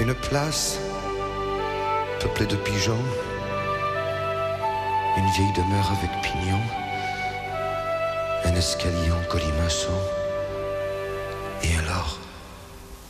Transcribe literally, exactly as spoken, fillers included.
Une place peuplée de pigeons, une vieille demeure avec pignons, un escalier en colimaçon, et alors